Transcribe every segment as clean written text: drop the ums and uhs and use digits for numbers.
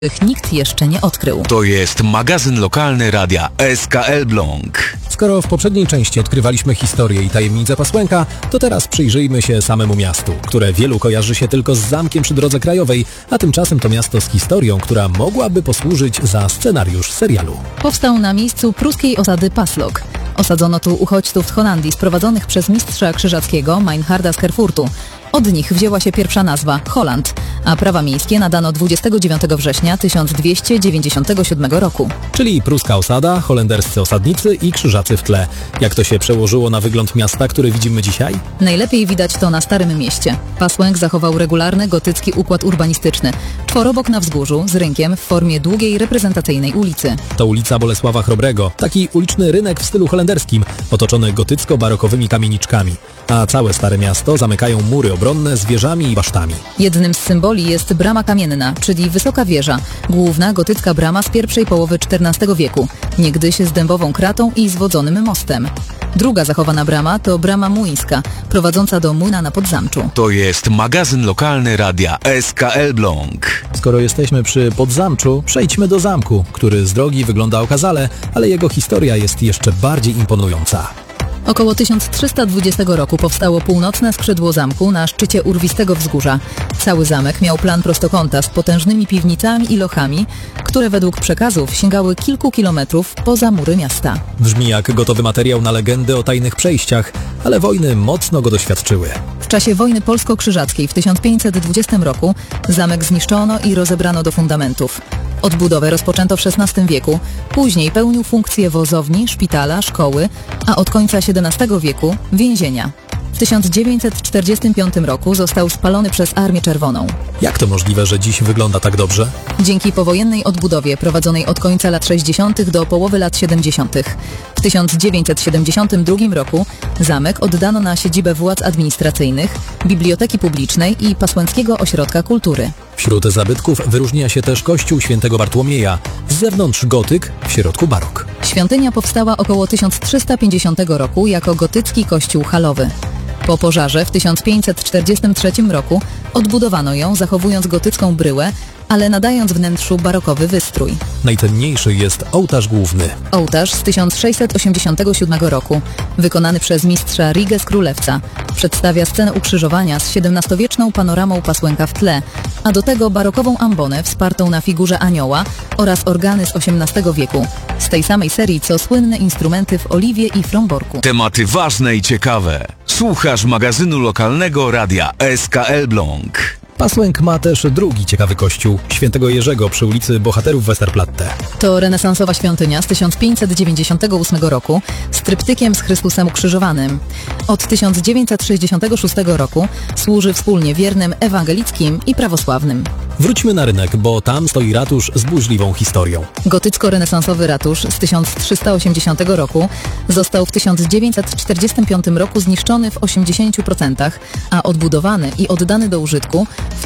których nikt jeszcze nie odkrył. To jest magazyn lokalny radia SK Elbląg. Skoro w poprzedniej części odkrywaliśmy historię i tajemnice Pasłęka, to teraz przyjrzyjmy się samemu miastu, które wielu kojarzy się tylko z zamkiem przy drodze krajowej, a tymczasem to miasto z historią, która mogłaby posłużyć za scenariusz serialu. Powstał na miejscu pruskiej osady Paslok. Osadzono tu uchodźców z Holandii sprowadzonych przez mistrza krzyżackiego Meinharda z Herfurtu. Od nich wzięła się pierwsza nazwa Holland, a prawa miejskie nadano 29 września 1297 roku. Czyli pruska osada, holenderscy osadnicy i krzyżacy w tle. Jak to się przełożyło na wygląd miasta, który widzimy dzisiaj? Najlepiej widać to na Starym Mieście. Pasłęk zachował regularny gotycki układ urbanistyczny. Czworobok na wzgórzu z rynkiem w formie długiej, reprezentacyjnej ulicy. To ulica Bolesława Chrobrego, taki uliczny rynek w stylu holenderskim, otoczony gotycko-barokowymi kamieniczkami. A całe Stare Miasto zamykają mury obronne z wieżami i basztami. Jednym z symboli jest brama kamienna, czyli wysoka wieża, główna gotycka brama z pierwszej połowy XIV wieku, niegdyś z dębową kratą i zwodzonym mostem. Druga zachowana brama to brama młyńska, prowadząca do młyna na Podzamczu. To jest magazyn lokalny radia SK Elbląg. Skoro jesteśmy przy Podzamczu, przejdźmy do zamku, który z drogi wygląda okazale, ale jego historia jest jeszcze bardziej imponująca. Około 1320 roku powstało północne skrzydło zamku na szczycie urwistego wzgórza. Cały zamek miał plan prostokąta z potężnymi piwnicami i lochami, które według przekazów sięgały kilku kilometrów poza mury miasta. Brzmi jak gotowy materiał na legendy o tajnych przejściach, ale wojny mocno go doświadczyły. W czasie wojny polsko-krzyżackiej w 1520 roku zamek zniszczono i rozebrano do fundamentów. Odbudowę rozpoczęto w XVI wieku, później pełnił funkcję wozowni, szpitala, szkoły, a od końca XVII wieku więzienia. W 1945 roku został spalony przez Armię Czerwoną. Jak to możliwe, że dziś wygląda tak dobrze? Dzięki powojennej odbudowie prowadzonej od końca lat 60. do połowy lat 70. W 1972 roku zamek oddano na siedzibę władz administracyjnych, biblioteki publicznej i Pasłęckiego Ośrodka Kultury. Wśród zabytków wyróżnia się też kościół świętego Bartłomieja. Z zewnątrz gotyk, w środku barok. Świątynia powstała około 1350 roku jako gotycki kościół halowy. Po pożarze w 1543 roku odbudowano ją, zachowując gotycką bryłę, ale nadając wnętrzu barokowy wystrój. Najcenniejszy jest ołtarz główny. Ołtarz z 1687 roku, wykonany przez mistrza Rigę z Królewca, przedstawia scenę ukrzyżowania z XVII-wieczną panoramą Pasłęka w tle, a do tego barokową ambonę wspartą na figurze anioła oraz organy z XVIII wieku, z tej samej serii co słynne instrumenty w oliwie i fromborku. Tematy ważne i ciekawe. Słuchasz magazynu lokalnego radia SK Elbląg. Pasłęk ma też drugi ciekawy kościół, świętego Jerzego przy ulicy Bohaterów Westerplatte. To renesansowa świątynia z 1598 roku z tryptykiem z Chrystusem ukrzyżowanym. Od 1966 roku służy wspólnie wiernym ewangelickim i prawosławnym. Wróćmy na rynek, bo tam stoi ratusz z burzliwą historią. Gotycko-renesansowy ratusz z 1380 roku został w 1945 roku zniszczony w 80%, a odbudowany i oddany do użytku w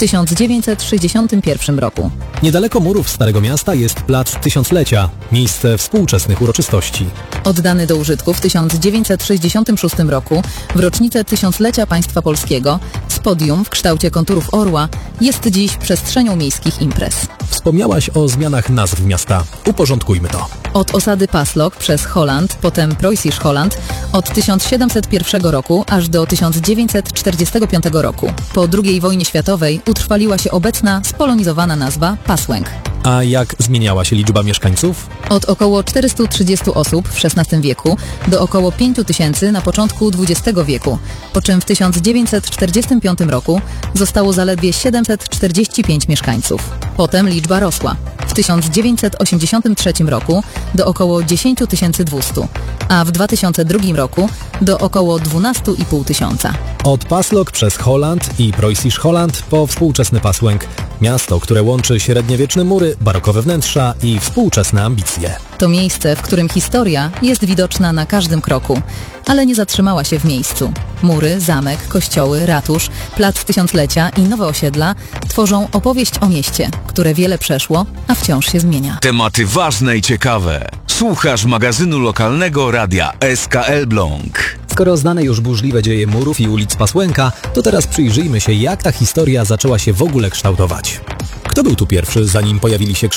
1961 roku. Niedaleko murów Starego Miasta jest Plac Tysiąclecia, miejsce współczesnych uroczystości. Oddany do użytku w 1966 roku w rocznicę tysiąclecia państwa polskiego z podium w kształcie konturów orła jest dziś przestrzenią miejskich imprez. Wspomniałaś o zmianach nazw miasta. Uporządkujmy to. Od osady Paslok przez Holland, potem Preußisch Holland od 1701 roku aż do 1945 roku. Po II wojnie światowej utrwaliła się obecna spolonizowana nazwa Pasłęk. A jak zmieniała się liczba mieszkańców? Od około 430 osób w XVI wieku do około 5000 na początku XX wieku, po czym w 1945 roku zostało zaledwie 745 mieszkańców. Potem liczba rosła. W 1983 roku do około 10 200, a w 2002 roku do około 12,5 tysiąca. Od Paslok przez Holland i Preußisch Holland po współczesny Pasłęk. Miasto, które łączy średniowieczne mury, barokowe wnętrza i współczesne ambicje. To miejsce, w którym historia jest widoczna na każdym kroku, ale nie zatrzymała się w miejscu. Mury, zamek, kościoły, ratusz, plac tysiąclecia i nowe osiedla tworzą opowieść o mieście, które wiele przeszło, a wciąż się zmienia. Tematy ważne i ciekawe. Słuchasz magazynu lokalnego radia SK Elbląg. Skoro znane już burzliwe dzieje murów i ulic Pasłęka, to teraz przyjrzyjmy się, jak ta historia zaczęła się w ogóle kształtować. Kto był tu pierwszy, zanim pojawili się